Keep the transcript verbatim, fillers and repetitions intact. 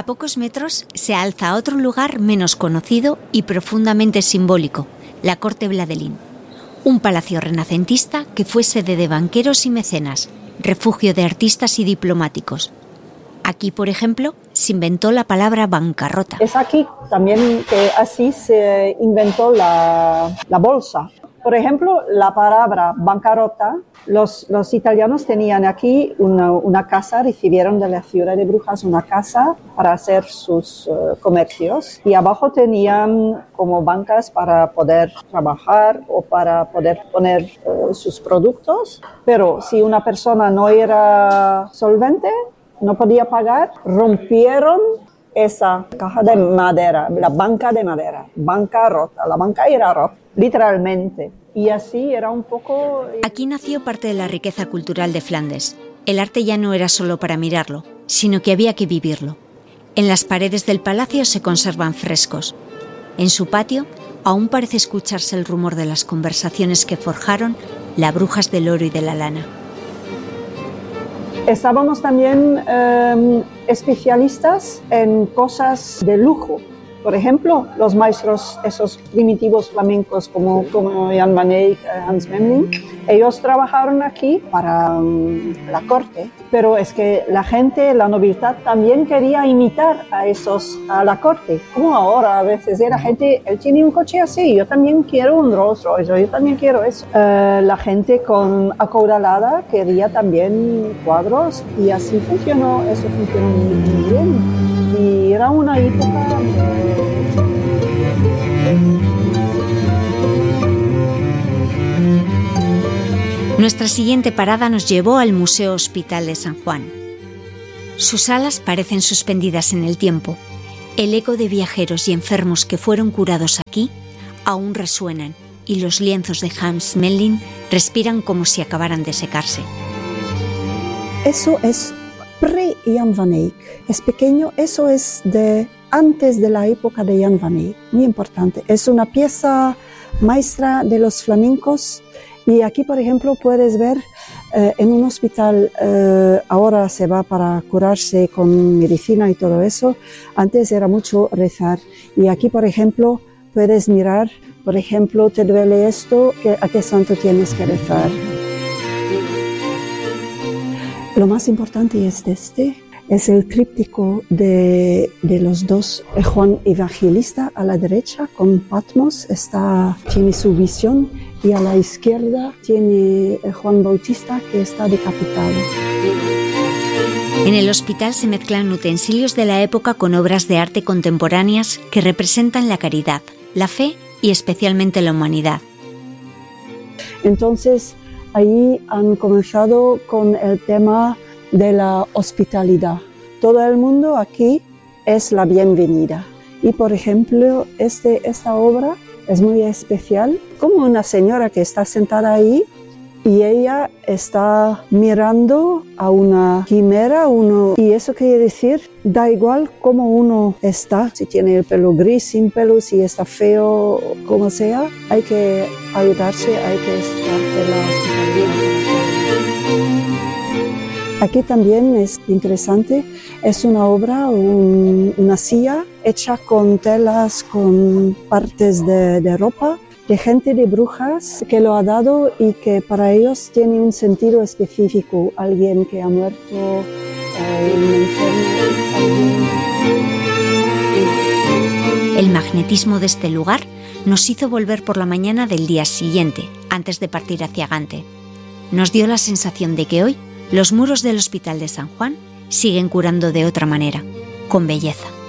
A pocos metros se alza otro lugar menos conocido y profundamente simbólico, la Corte Bladelín. Un palacio renacentista que fue sede de banqueros y mecenas, refugio de artistas y diplomáticos. Aquí, por ejemplo, se inventó la palabra bancarrota. Es aquí también que así se inventó la, la bolsa. Por ejemplo, la palabra bancarrota, los, los italianos tenían aquí una, una casa, recibieron de la ciudad de Brujas una casa para hacer sus uh, comercios y abajo tenían como bancas para poder trabajar o para poder poner uh, sus productos, pero si una persona no era solvente, no podía pagar, rompieron esa caja de madera, la banca de madera, banca rota, la banca era rota, literalmente. Y así era un poco... Aquí nació parte de la riqueza cultural de Flandes. El arte ya no era solo para mirarlo, sino que había que vivirlo. En las paredes del palacio se conservan frescos. En su patio aún parece escucharse el rumor de las conversaciones que forjaron las brujas del oro y de la lana. Estábamos también eh, especialistas en cosas de lujo. Por ejemplo, los maestros, esos primitivos flamencos como, como Jan van Eyck, Hans Memling, ellos trabajaron aquí para um, la corte, pero es que la gente, la nobleza también quería imitar a esos, a la corte. Como ahora a veces la gente, él tiene un coche así, yo también quiero un Rolls Royce, yo también quiero eso. Uh, la gente con acaudalada quería también cuadros y así funcionó, eso funcionó muy, muy bien. Y era una época... Nuestra siguiente parada nos llevó al Museo Hospital de San Juan. Sus alas parecen suspendidas en el tiempo. El eco de viajeros y enfermos que fueron curados aquí aún resuenan y los lienzos de Hans Memling respiran como si acabaran de secarse. Eso es pre-Jan van Eyck. Es pequeño, eso es de antes de la época de Jan van Eyck. Muy importante. Es una pieza maestra de los flamencos. Y aquí, por ejemplo, puedes ver eh, en un hospital, eh, ahora se va para curarse con medicina y todo eso. Antes era mucho rezar. Y aquí, por ejemplo, puedes mirar, por ejemplo, te duele esto, ¿a qué santo tienes que rezar? Lo más importante es este, es el tríptico de, de los dos, Juan Evangelista a la derecha con Patmos, está, tiene su visión, y a la izquierda tiene Juan Bautista que está decapitado. En el hospital se mezclan utensilios de la época con obras de arte contemporáneas que representan la caridad, la fe y especialmente la humanidad. Entonces, ahí han comenzado con el tema de la hospitalidad. Todo el mundo aquí es la bienvenida. Y por ejemplo, este, esta obra es muy especial, como una señora que está sentada ahí y ella está mirando a una quimera, uno, y eso quiere decir, da igual cómo uno está, si tiene el pelo gris, sin pelo, si está feo, como sea, hay que ayudarse, hay que estar de la hospitalidad. Aquí también es interesante, es una obra, un, una silla hecha con telas, con partes de, de ropa, de gente de Brujas que lo ha dado y que para ellos tiene un sentido específico. Alguien que ha muerto, eh, un enfermo, alguien... El magnetismo de este lugar nos hizo volver por la mañana del día siguiente, antes de partir hacia Gante. Nos dio la sensación de que hoy los muros del Hospital de San Juan siguen curando de otra manera, con belleza.